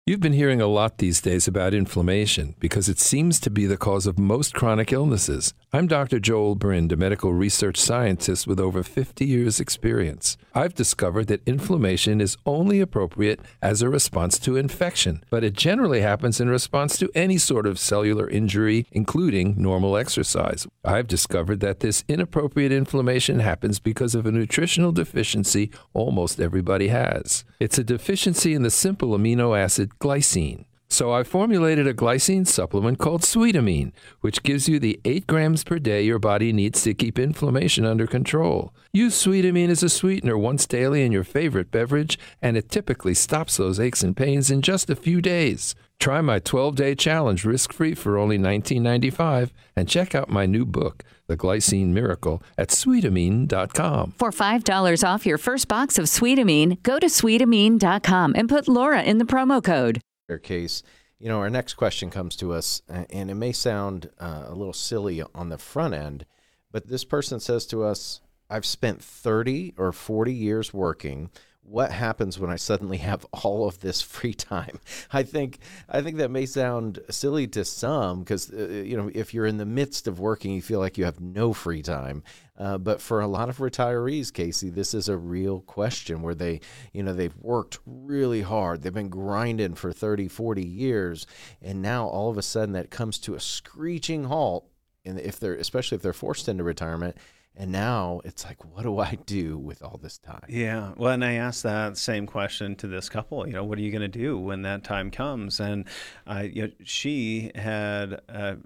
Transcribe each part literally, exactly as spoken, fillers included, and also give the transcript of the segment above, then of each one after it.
You've been hearing a lot these days about inflammation because it seems to be the cause of most chronic illnesses. I'm Doctor Joel Brind, a medical research scientist with over fifty years' experience. I've discovered that inflammation is only appropriate as a response to infection, but it generally happens in response to any sort of cellular injury, including normal exercise. I've discovered that this inappropriate inflammation happens because of a nutritional deficiency almost everybody has. It's a deficiency in the simple amino acid glycine. So I formulated a glycine supplement called Sweetamine, which gives you the eight grams per day your body needs to keep inflammation under control. Use Sweetamine as a sweetener once daily in your favorite beverage, and it typically stops those aches and pains in just a few days. Try my twelve-day challenge risk-free for only nineteen ninety-five dollars and check out my new book, The Glycine Miracle, at sweetamine dot com. For five dollars off your first box of Sweetamine, go to sweetamine dot com and put Laura in the promo code. Case, you know, our next question comes to us, and it may sound uh, a little silly on the front end, but this person says to us, I've spent thirty or forty years working. What happens when I suddenly have all of this free time? I think I think that may sound silly to some because, uh, you know, if you're in the midst of working, you feel like you have no free time. Uh, but for a lot of retirees, Casey, this is a real question where they, you know, they've worked really hard. They've been grinding for thirty, forty years. And now all of a sudden that comes to a screeching halt. And if they're, especially if they're forced into retirement. And now it's like, what do I do with all this time? Yeah. Well, and I asked that same question to this couple, you know, what are you going to do when that time comes? And uh, you know, she had uh,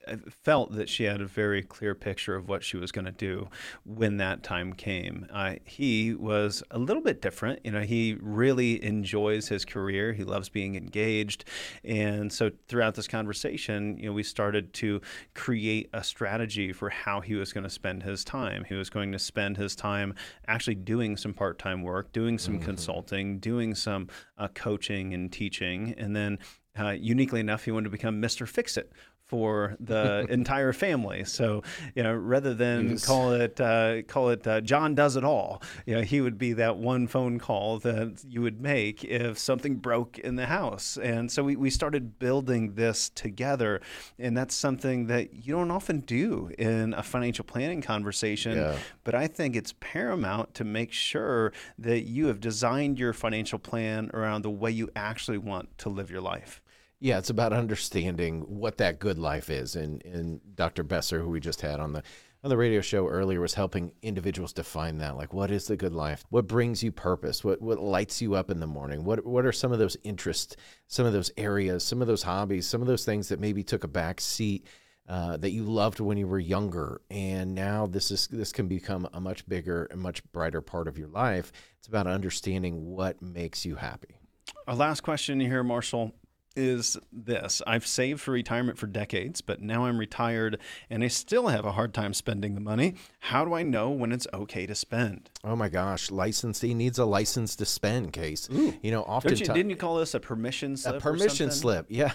felt that she had a very clear picture of what she was going to do when that time came. Uh, he was a little bit different. You know, he really enjoys his career. He loves being engaged. And so throughout this conversation, you know, we started to create a strategy for how he was going to spend his time. He was going to spend his time actually doing some part-time work, doing some mm-hmm. consulting, doing some uh, coaching and teaching. And then uh, uniquely enough, he wanted to become Mister Fix-It for the entire family. So, you know, rather than yes. call it uh, call it uh, John does it all, you know, he would be that one phone call that you would make if something broke in the house. And so we, we started building this together. And that's something that you don't often do in a financial planning conversation. Yeah. But I think it's paramount to make sure that you have designed your financial plan around the way you actually want to live your life. Yeah, it's about understanding what that good life is. And, and Doctor Besser, who we just had on the on the radio show earlier, was helping individuals define that. Like, what is the good life? What brings you purpose? What what lights you up in the morning? What what are some of those interests, some of those areas, some of those hobbies, some of those things that maybe took a back seat uh, that you loved when you were younger, and now this is this can become a much bigger and much brighter part of your life. It's about understanding what makes you happy. Our last question here, Marshall, is this. I've saved for retirement for decades, but now I'm retired and I still have a hard time spending the money. How do I know when it's okay to spend? Oh my gosh, licensee needs a license to spend, Case. Ooh. You know, often you, didn't you call this a permission slip? A permission slip, yeah.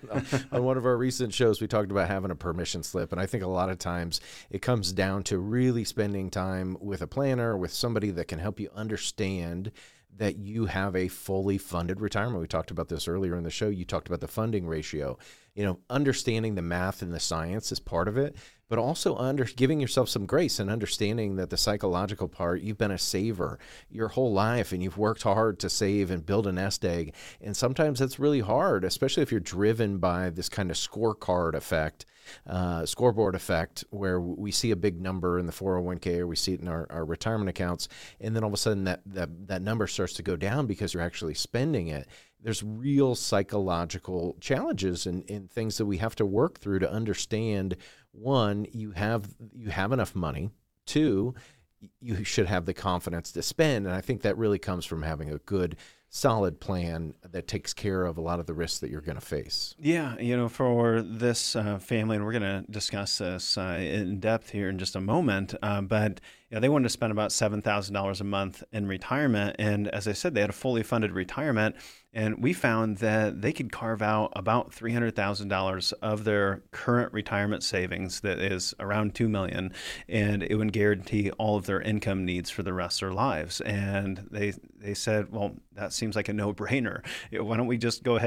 On one of our recent shows, we talked about having a permission slip, and I think a lot of times it comes down to really spending time with a planner, with somebody that can help you understand that you have a fully funded retirement. We talked about this earlier in the show. You talked about the funding ratio. You know, understanding the math and the science is part of it, but also under giving yourself some grace and understanding that the psychological part, you've been a saver your whole life and you've worked hard to save and build a nest egg. And sometimes that's really hard, especially if you're driven by this kind of scorecard effect, uh, scoreboard effect, where we see a big number in the four oh one k or we see it in our, our retirement accounts. And then all of a sudden that, that, that number starts to go down because you're actually spending it. There's real psychological challenges and, and things that we have to work through to understand. One, you have you have enough money. Two, you should have the confidence to spend. And I think that really comes from having a good, solid plan that takes care of a lot of the risks that you're going to face. Yeah, you know, for this uh, family, and we're going to discuss this uh, in depth here in just a moment, uh, but you know, they wanted to spend about seven thousand dollars a month in retirement. And as I said, they had a fully funded retirement. And we found that they could carve out about three hundred thousand dollars of their current retirement savings, that is around two million dollars, and it would guarantee all of their income needs for the rest of their lives. And they they said, well, that seems like a no-brainer. Why don't we just go ahead